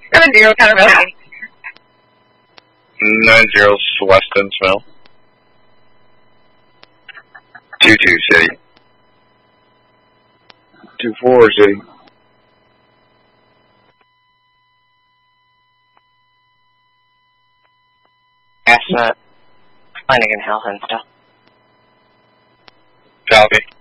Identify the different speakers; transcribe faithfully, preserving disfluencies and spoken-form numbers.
Speaker 1: Seven zero, counter Melanie.
Speaker 2: Nine zero, Weston Smell. Two two City. Two four City.
Speaker 3: That's not Flanagan Hill and stuff.
Speaker 2: Copy.